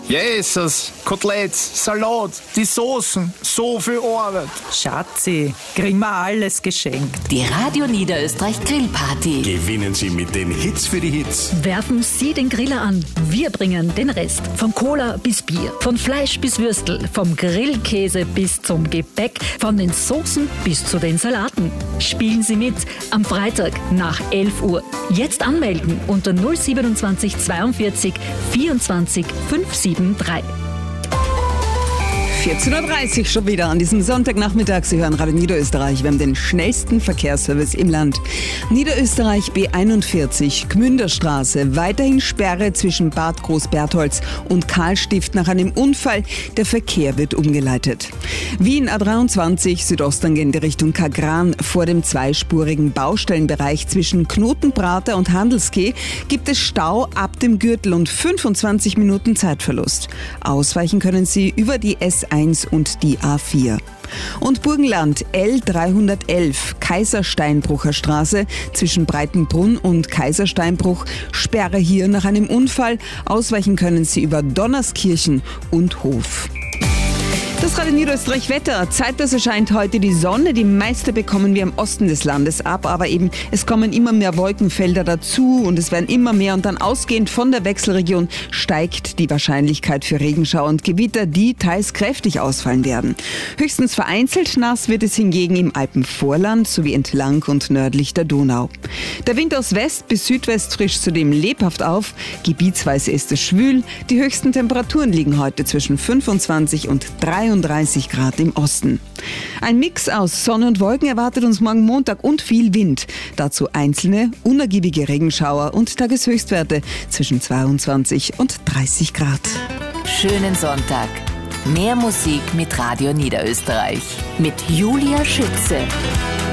Jesus, Koteletts, Salat, die Soßen, so viel Arbeit. Schatzi, kriegen wir alles geschenkt. Die Radio Niederösterreich Grillparty. Gewinnen Sie mit den Hits für die Hits. Werfen Sie den Griller an. Wir bringen den Rest. Von Cola bis Bier, von Fleisch bis Würstel, vom Grillkäse bis zum Gebäck, von den Soßen bis zu den Salaten. Spielen Sie mit am Freitag nach 11 Uhr. Jetzt anmelden unter 027 42 24 573. 14.30 Uhr schon wieder an diesem Sonntagnachmittag. Sie hören Radio Niederösterreich. Wir haben den schnellsten Verkehrsservice im Land. Niederösterreich B41, Gmünderstraße. Weiterhin Sperre zwischen Bad Großbertholz und Karlstift nach einem Unfall. Der Verkehr wird umgeleitet. Wien A23, südostangehende Richtung Kagran. Vor dem zweispurigen Baustellenbereich zwischen Knotenprater und Handelskeh gibt es Stau ab dem Gürtel und 25 Minuten Zeitverlust. Ausweichen können Sie über die S1 und die A4. Und Burgenland L311, Kaisersteinbrucher Straße zwischen Breitenbrunn und Kaisersteinbruch. Sperre hier nach einem Unfall. Ausweichen können Sie über Donnerskirchen und Hof. Das Radio Niederösterreich Wetter. Zeitweise scheint heute die Sonne. Die meiste bekommen wir im Osten des Landes ab. Aber eben, es kommen immer mehr Wolkenfelder dazu und es werden immer mehr. Und dann ausgehend von der Wechselregion steigt die Wahrscheinlichkeit für Regenschauer und Gewitter, die teils kräftig ausfallen werden. Höchstens vereinzelt nass wird es hingegen im Alpenvorland sowie entlang und nördlich der Donau. Der Wind aus West bis Südwest frischt zudem lebhaft auf. Gebietsweise ist es schwül. Die höchsten Temperaturen liegen heute zwischen 25 und 33 Grad im Osten. Ein Mix aus Sonne und Wolken erwartet uns morgen Montag und viel Wind. Dazu einzelne, unergiebige Regenschauer und Tageshöchstwerte zwischen 22 und 30 Grad. Schönen Sonntag. Mehr Musik mit Radio Niederösterreich. Mit Julia Schütze.